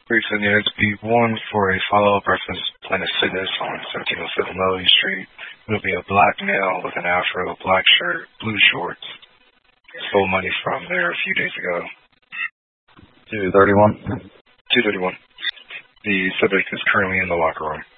Recent units B1 for a follow-up reference Planet Fitness on 1707 Melody Street. It'll be a black male with an afro, black shirt, blue shorts. Stole money from there a few days ago. 231. 231. The subject is currently in the locker room.